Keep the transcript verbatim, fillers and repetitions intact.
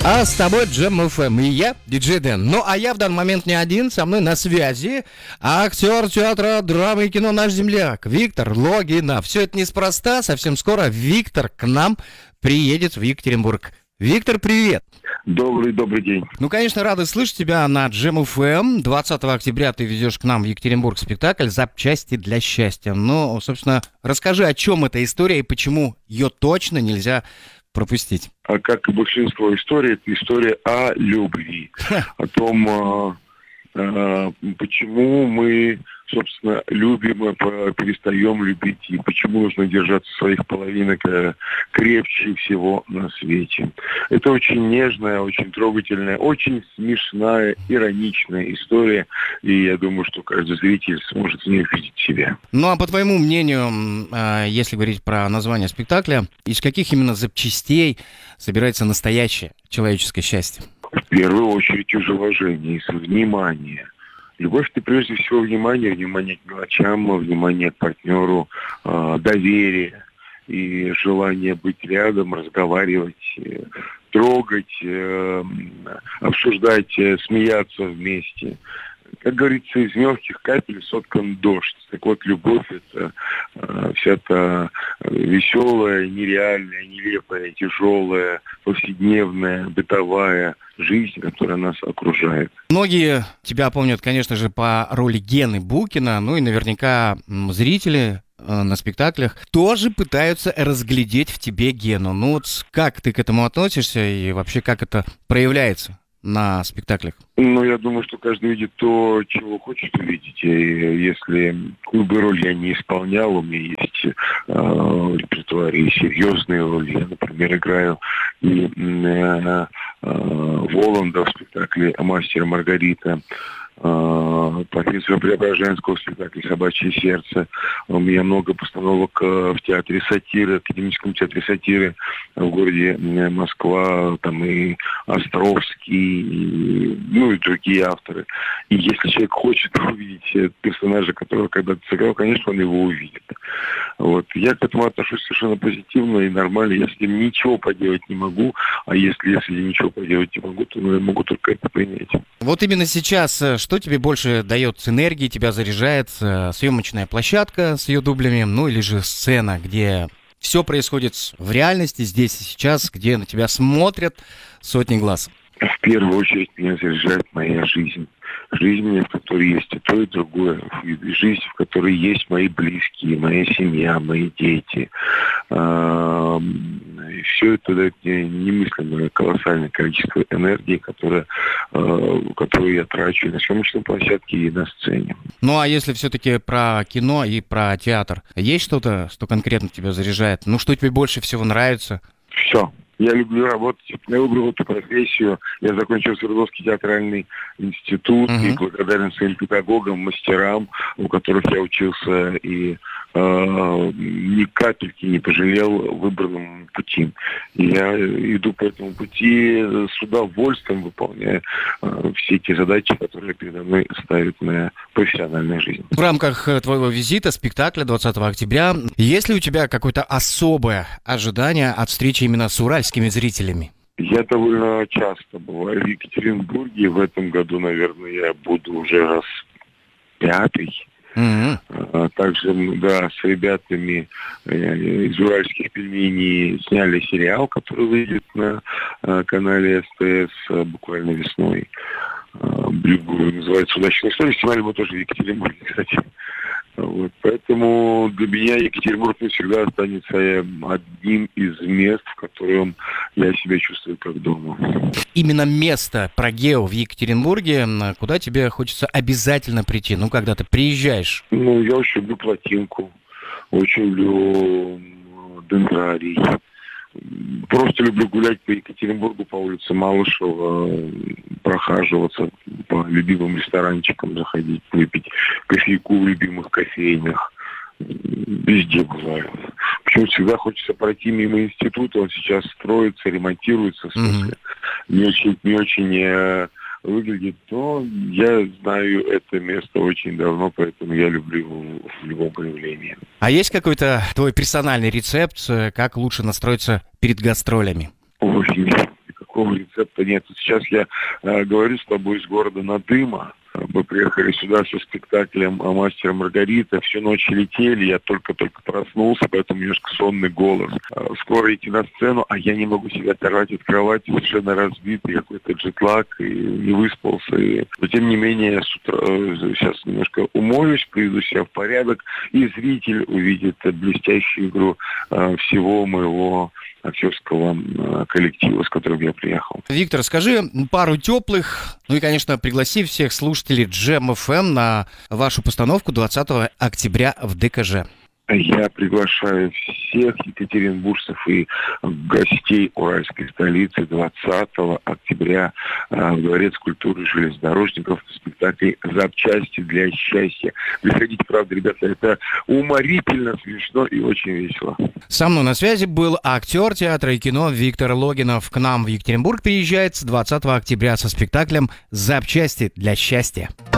А с тобой Джем эф эм и я, диджей Дэн. Ну, а я в данный момент не один, со мной на связи актер театра, драмы и кино «Наш земляк» Виктор Логинов. Все это неспроста, совсем скоро Виктор к нам приедет в Екатеринбург. Виктор, привет! Добрый, добрый день. Ну, конечно, рады слышать тебя на Джем эф эм. двадцатого октября ты ведешь к нам в Екатеринбург спектакль «Запчасти для счастья». Ну, собственно, расскажи, о чем эта история и почему ее точно нельзя пропустить. А как и большинство историй, это история о любви. О том, а, а, почему мы, собственно, любим, а перестаем любить, и почему нужно держаться своих половинок крепче всего на свете. Это очень нежная, очень трогательная, очень смешная, ироничная история, и я думаю, что каждый зритель сможет в ней увидеть себя. Ну, а по твоему мнению, если говорить про название спектакля, из каких именно запчастей собирается настоящее человеческое счастье? В первую очередь из уважения, из внимания. Любовь – это прежде всего внимание, внимание к мелочам, внимание к партнеру, доверие и желание быть рядом, разговаривать, трогать, обсуждать, смеяться вместе. Как говорится, из мелких капель соткан дождь. Так вот, любовь – это э, вся та веселая, нереальная, нелепая, тяжелая, повседневная, бытовая жизнь, которая нас окружает. Многие тебя помнят, конечно же, по роли Гены Букина, ну и наверняка зрители э, на спектаклях тоже пытаются разглядеть в тебе Гену. Ну вот как ты к этому относишься и вообще как это проявляется на спектаклях? Ну, я думаю, что каждый видит то, чего хочет увидеть. И если какую бы роль я не исполнял, у меня есть э, в репертуаре и серьезные роли. Я, например, играю и э, э, Воланда в спектакле «Мастер и Маргарита», профессора Преображенского в спектакле «Собачье сердце». У меня много постановок в театре сатиры, академическом театре сатиры в городе Москва, там и Островский, и, ну и другие авторы. И если человек хочет увидеть персонажа, которого когда-то сыграл, конечно, он его увидит. Вот. Я к этому отношусь совершенно позитивно и нормально. Я с ним ничего поделать не могу, а если я с ним ничего поделать не могу, то ну, я могу только это принять. Вот именно сейчас что тебе больше дает энергии, тебя заряжает? Съемочная площадка с ее дублями, ну или же сцена, где все происходит в реальности, здесь и сейчас, где на тебя смотрят сотни глаз? В первую очередь меня заряжает моя жизнь. Жизнь, в которой есть и то, и другое. Жизнь, в которой есть мои близкие, моя семья, мои дети. И все это дает мне немыслимое колоссальное количество энергии, которое, которую я трачу и на съемочной площадке, и на сцене. Ну, а если все-таки про кино и про театр, есть что-то, что конкретно тебя заряжает? Ну, что тебе больше всего нравится? Все. Я люблю работать, я выбрал эту профессию. Я закончил Свердловский театральный институт uh-huh. и благодарен своим педагогам, мастерам, у которых я учился, и э, ни капельки не пожалел выбранному пути. И я иду по этому пути с удовольствием, выполняя э, все те задачи, которые передо мной ставит моя профессиональная жизнь. В рамках твоего визита, спектакля двадцатого октября, есть ли у тебя какое-то особое ожидание от встречи именно с уральскими зрителями? Я довольно часто бываю в Екатеринбурге. В этом году, наверное, я буду уже раз пятый. Mm-hmm. А, также, да, с ребятами из «Уральских пельменей» сняли сериал, который выйдет на а, канале СТС а, буквально весной. А, называется «Удачная история». Снимали мы тоже в Екатеринбурге, кстати. Вот, поэтому для меня Екатеринбург всегда останется одним из мест, в котором я себя чувствую как дома. Именно место Прогео в Екатеринбурге, куда тебе хочется обязательно прийти, ну, когда ты приезжаешь? Ну, я очень люблю Плотинку, очень люблю Дендрарий. Просто люблю гулять по Екатеринбургу, по улице Малышева, прохаживаться по любимым ресторанчикам, заходить, выпить кофейку в любимых кофейнях. Везде бываю. Почему всегда хочется пройти мимо института, он сейчас строится, ремонтируется, в смысле. Mm-hmm. Не очень, не очень выглядит, но я знаю это место очень давно, поэтому я люблю его в любом проявлении. А есть какой-то твой персональный рецепт, как лучше настроиться перед гастролями? Ой, нет никакого такого рецепта нет. Сейчас я э, говорю с тобой из города Надыма. Мы приехали сюда со спектаклем «Мастер и Маргарита». Всю ночь летели, я только-только проснулся, поэтому немножко сонный голос. Скоро идти на сцену, а я не могу себя оторвать от кровати, совершенно разбитый, какой-то джетлаг, и не выспался. И... Но тем не менее, с утра, сейчас немножко умоюсь, приведу себя в порядок, и зритель увидит блестящую игру всего моего актерского коллектива, с которым я приехал. Виктор, скажи пару теплых, ну и, конечно, пригласи всех слушателей Джем эф эм на вашу постановку двадцатого октября в дэ ка жэ. Я приглашаю всех екатеринбуржцев и гостей уральской столицы двадцатого октября в Дворец культуры железнодорожников в спектакле «Запчасти для счастья». Приходите, правда, ребята, это уморительно, смешно и очень весело. Со мной на связи был актер театра и кино Виктор Логинов. К нам в Екатеринбург приезжает с двадцатого октября со спектаклем «Запчасти для счастья».